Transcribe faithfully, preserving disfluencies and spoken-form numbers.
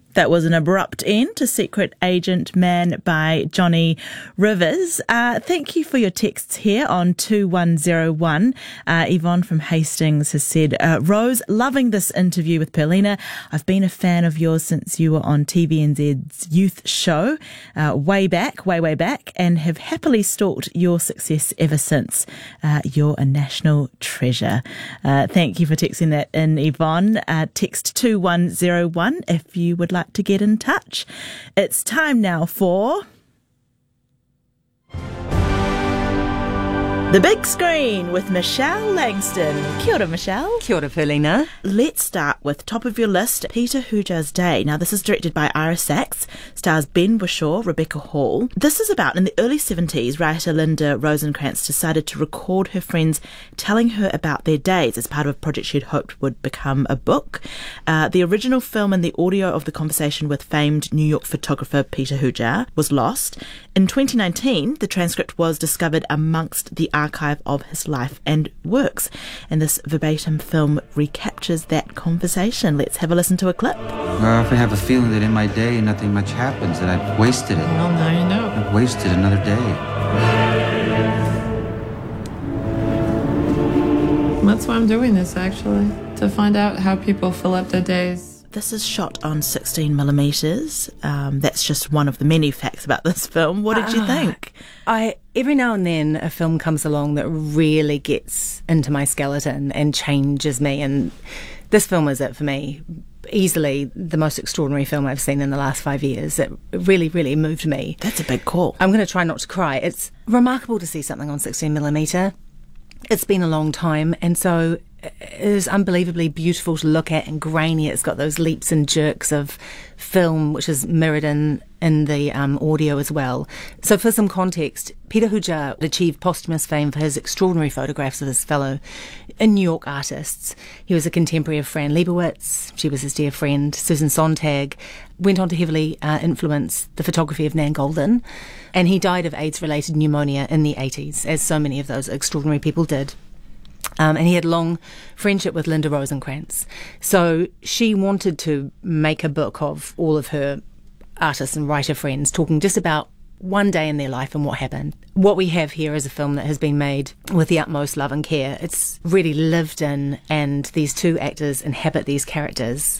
That was an abrupt end to Secret Agent Man by Johnny Rivers. Uh, thank you for your texts here on two one zero one. Uh, Yvonne from Hastings has said, uh, Rose, loving this interview with Perlina. I've been a fan of yours since you were on T V N Z's youth show, uh, way back, way, way back, and have happily stalked your success ever since. Uh, you're a national treasure. Uh, thank you for texting that in, Yvonne. Uh, text two one zero one if you would like to get in touch. It's time now for The Big Screen with Michelle Langston. Kia ora, Michelle. Kia ora, Perlina. Let's start with top of your list, Peter Hujar's Day. Now, this is directed by Ira Sachs, stars Ben Whishaw, Rebecca Hall. This is about, in the early seventies, writer Linda Rosenkrantz decided to record her friends telling her about their days as part of a project she'd hoped would become a book. Uh, the original film and the audio of the conversation with famed New York photographer Peter Hujar was lost. In twenty nineteen, the transcript was discovered amongst the archive of his life and works, and this verbatim film recaptures that conversation. Let's have a listen to a clip. I often have a feeling that in my day nothing much happens, that I've wasted it. Well, now you know. I've wasted another day. That's why I'm doing this, actually, to find out how people fill up their days. This is shot on sixteen millimeters. Um, that's just one of the many facts about this film. What did you think? I every now and then a film comes along that really gets into my skeleton and changes me, and this film is it for me. Easily the most extraordinary film I've seen in the last five years. It really, really moved me. That's a big call. I'm going to try not to cry. It's remarkable to see something on sixteen millimeter. It's been a long time, and so it is unbelievably beautiful to look at and grainy. It's got those leaps and jerks of film, which is mirrored in, in the um, audio as well. So for some context, Peter Hujar achieved posthumous fame for his extraordinary photographs of his fellow in New York artists. He was a contemporary of Fran Lebowitz. She was his dear friend. Susan Sontag went on to heavily uh, influence the photography of Nan Goldin, and he died of AIDS-related pneumonia in the eighties, as so many of those extraordinary people did. Um, and he had long friendship with Linda Rosenkrantz. So she wanted to make a book of all of her artist and writer friends talking just about one day in their life and what happened. What we have here is a film that has been made with the utmost love and care. It's really lived in, and these two actors inhabit these characters